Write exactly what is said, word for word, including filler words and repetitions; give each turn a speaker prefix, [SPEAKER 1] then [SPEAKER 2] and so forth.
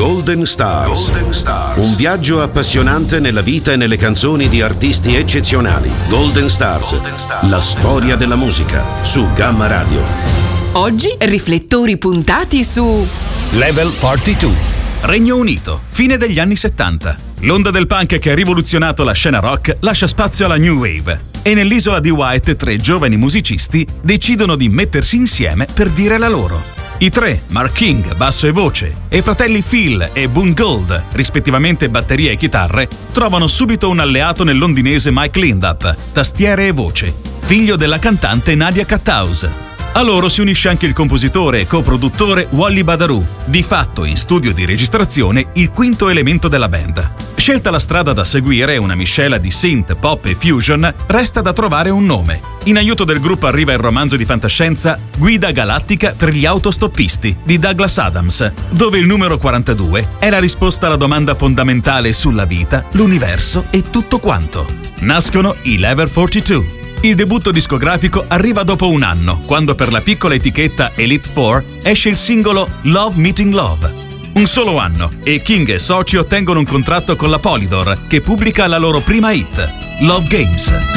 [SPEAKER 1] Golden Stars. Golden Stars. Un viaggio appassionante nella vita e nelle canzoni di artisti eccezionali. Golden Stars. Golden Stars. La storia della musica su Gamma Radio.
[SPEAKER 2] Oggi riflettori puntati su
[SPEAKER 3] Level quarantadue. Regno Unito, fine degli anni settanta. L'onda del punk che ha rivoluzionato la scena rock lascia spazio alla new wave e nell'isola di Wight tre giovani musicisti decidono di mettersi insieme per dire la loro. I tre, Mark King, basso e voce, e i fratelli Phil e Boone Gould, rispettivamente batteria e chitarre, trovano subito un alleato nel londinese Mike Lindup, tastiere e voce, figlio della cantante Nadia Cathouse. A loro si unisce anche il compositore e coproduttore Wally Badarou, di fatto in studio di registrazione il quinto elemento della band. Scelta la strada da seguire, una miscela di synth, pop e fusion, resta da trovare un nome. In aiuto del gruppo arriva il romanzo di fantascienza Guida galattica per gli autostoppisti di Douglas Adams, dove il numero quarantadue è la risposta alla domanda fondamentale sulla vita, l'universo e tutto quanto. Nascono i Level quarantadue. Il debutto discografico arriva dopo un anno, quando per la piccola etichetta Elite Four esce il singolo Love Meeting Love. Un solo anno, e King e soci ottengono un contratto con la Polydor, che pubblica la loro prima hit, Love Games.